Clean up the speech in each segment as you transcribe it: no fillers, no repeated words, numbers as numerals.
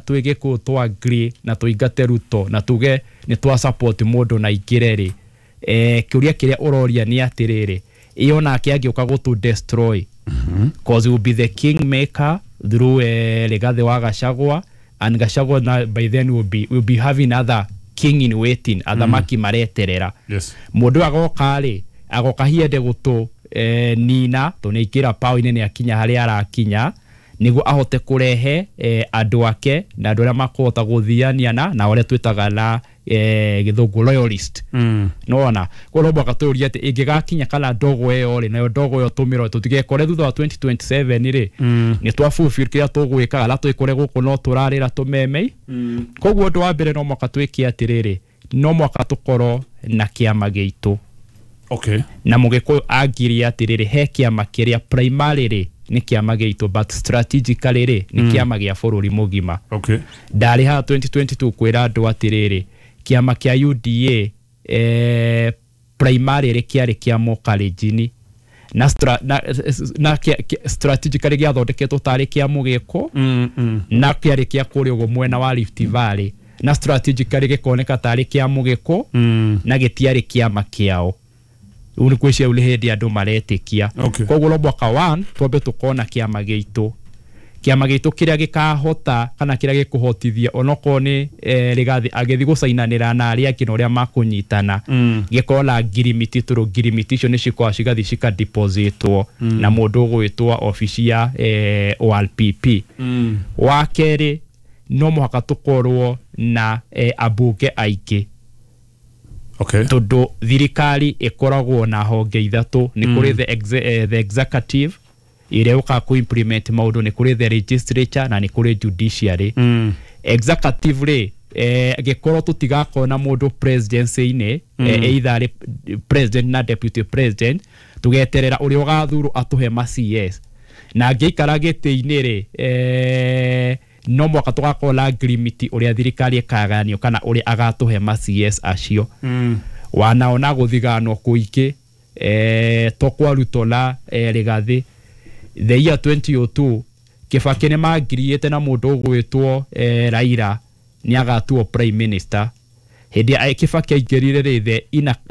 twige ku to agree na tuingate Ruto na tuge ni twa support mundu na igireri kiuria kiria uroria ni atiriri iyo nake agioka gutu destroy cause will be the king maker through Rigathi wa Gachagua, and Gachagua by then will be having other king in waiting, athamaki mareterera. Yes. Mundu agoka hiende gutu nina tunikira pau ine ni akinya hari arakinya nigu ahote kurehe andu ake na andu aria makota guthiania na ore twitaga na githungu loyalist. Nona korobwa katuria ati ingigakinya kana ndogo eyo ri nayo ndogo yo tumiro tutigekore thutha wa 2027 ri ni twafufir kia tugwika ala twikore guku no turarira tumemei. Koguo ndu wa mbere no mwaka twiki atiriri no mwaka tukoro na kiama gitu. Okay. Na mugikuyu agiri atiriri he kiama kiria primarily ni kiama gitu but strategically ni kiama gia bururi mugima. Okay. Ndari ha 2022 kwira andu atiriri kiama kia UDA primarily kiari kia Mokalenjini na strategically gia thondeketwo tari kia mugiko na kiari kia kuri ugo mwena wa Rift Valley na strategically gikoneka tari kia mugiko na gitiari kiama kiao uni kwishia ule hindi andu maretikia. Koguo lo mwaka 1 twambe tukona kiama gitu kiria gikahota kana kiria gikuhotithia onoko ni Rigathi agethi gusainanira na aria kino ria makunyitana gikola girimiti turu girimiti icio ni cikwa cigathi cika depositwo na mundu gwitwa ofisi ya ORPP. Wa keri no muhaka tukorwo na abunge aingĩ. Okay. Todo thirikari ikoragwo na honge ithatu ni kuri the executive ire uka ku implement maundu ni kuri the legislature na ni kuri judiciary. Executive gikorwo tutigakona mundu presidency ine either president na deputy president tugeterera uri ugathuru atuhe ma CS na ngikara giti-ini ri no mwaka tugakola agreement uria thirikari ikaganio kana uri agatuhe ma CS acio. Wanaona guthiganwo kuiki tokwa Ruto la Rigathi the year 2002 Kibaki ni magiriete na mundu gwitwo Raila ni agatuo prime minister. Hindi Kibaki aingirire the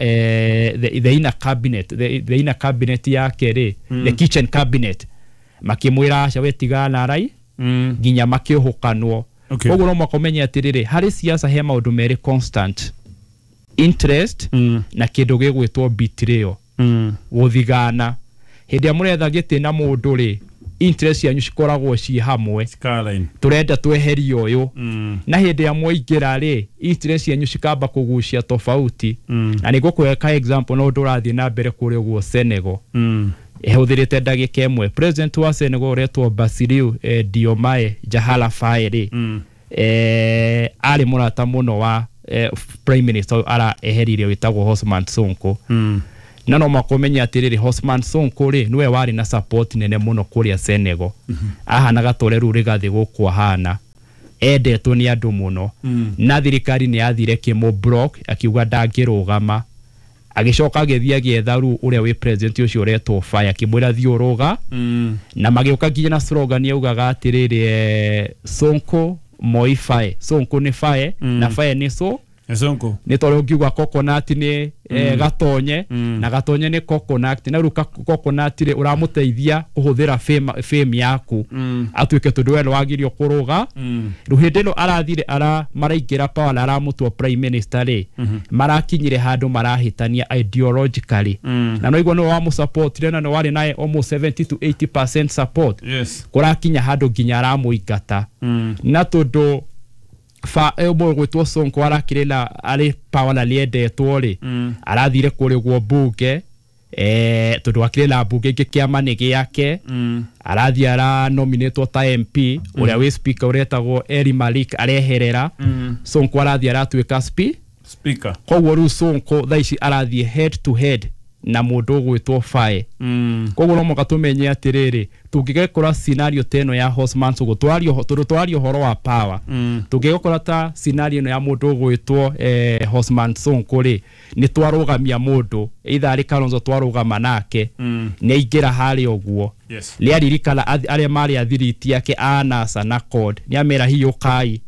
inner cabinet the inner cabinet yake ri the kitchen cabinet makimwira aca wetigana rai ginya makiohukanwo. Koguo no makomenya atiriri hari siasa he maundu meri constant interest na kindu gigwitwo betrayal guthigana. Hindi amuretha giti na mundu ri interest yanyu cikoragwo ci hamwe turenda tweheria uyu na hindi amwe ingira ri interest yanyu cikamba kugucia tofauti na niguo kweka example no ndurathie na mbere kuri guo Senegal. Ehuthirite ndagika imwe president wa Senegal retwo Bassirou Diomaye Diakhar Faye ari murata muno wa prime minister ara eherire witagwo Osman Sonko. Na no makomenya atiriri Osman Sonko ri niwe wari na support nene muno kuria Senegal. Ahana gatore ru Rigathi gukwa hana endetwo ni andu muno na thirikari ni yathire kimo block akiuga ndangirugama agicoka agethia gietha ru uria we president ucio retwo Faye akimwira thiuruga na magioka nginya na slogan yaugaga atiriri Sonko moi Faye Sonko ni Faye na Faye ni Sonko ni tore ngiuga coconut ni gatonye na gatonye ni coconut na ruka coconut ri uramuteithia kuhuthira fame yaku atuike tundu we wagirio kuruga ruhindino arathire maraingira power aramutwo prime minister ri marakinyire handu marahitania ideologically na no igwo no wa mu support na no wari nae almost 70 to 80% support. Kurakinya handu ginya aramuingata na tundu fa ebo gwitwo Sonko arakirila ari power aliendetwo ri arathire kuri gwo bunge tundu akirila bunge kiama ni giake arathia ara nominate ta MP uria we speaker uretagwo Eli Malik areherera Sonko arathia aratuika speaker. Koguo ru Sonko thaici arathie head to head na mundu gwitwo Faye. Koguo no mukatumenye atiriri tungigekora scenario teno ya Osman Sonko twario horo wa power tungigekora ta scenario no ya mundu gwitwo Osman Sonko ri ni twarugamia mundu either ari Kalonzo twarugama nake ni ingira hari oguo li aririkana aria mari athiriti yake anasa na code ni amera hiyo kai